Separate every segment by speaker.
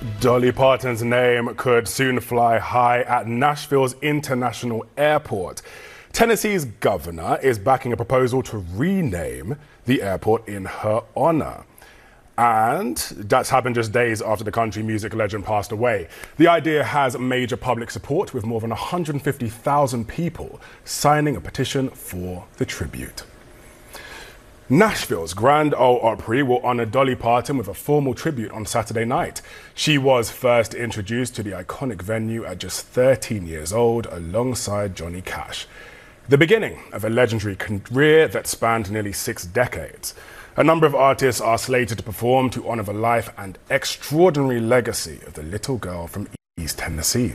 Speaker 1: Dolly Parton's name could soon fly high at Nashville's International Airport. Tennessee's governor is backing a proposal to rename the airport in her honor. And that's happened just days after the country music legend passed away. The idea has major public support, with more than 150,000 people signing a petition for the tribute. Nashville's Grand Ole Opry will honor Dolly Parton with a formal tribute on Saturday night. She was first introduced to the iconic venue at just 13 years old alongside Johnny Cash. The beginning of a legendary career that spanned nearly 6 decades. A number of artists are slated to perform to honor the life and extraordinary legacy of the little girl from East Tennessee.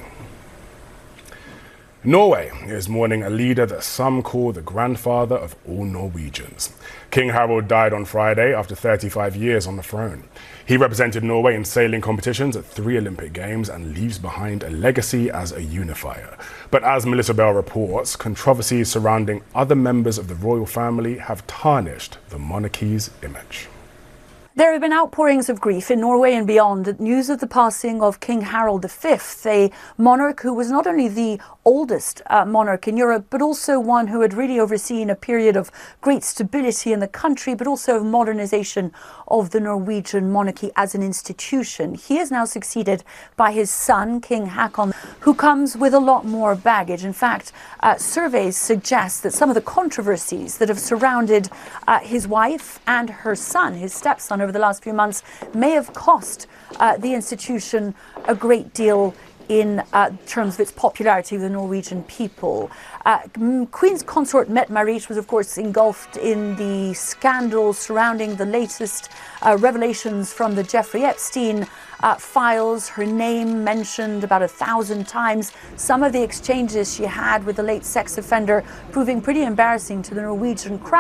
Speaker 1: Norway is mourning a leader that some call the grandfather of all Norwegians. King Harald died on Friday after 35 years on the throne. He represented Norway in sailing competitions at 3 Olympic Games and leaves behind a legacy as a unifier. But as Melissa Bell reports, controversies surrounding other members of the royal family have tarnished the monarchy's image.
Speaker 2: There have been outpourings of grief in Norway and beyond at news of the passing of King Harald V, a monarch who was not only the oldest monarch in Europe, but also one who had really overseen a period of great stability in the country, but also of modernization of the Norwegian monarchy as an institution. He is now succeeded by his son, King Haakon, who comes with a lot more baggage. In fact, surveys suggest that some of the controversies that have surrounded his wife and her son, his stepson, over the last few months may have cost the institution a great deal in terms of its popularity with the Norwegian people. Queen's consort Mette-Marit was, of course, engulfed in the scandal surrounding the latest revelations from the Jeffrey Epstein files. Her name mentioned about 1,000 times. Some of the exchanges she had with the late sex offender proving pretty embarrassing to the Norwegian crowd.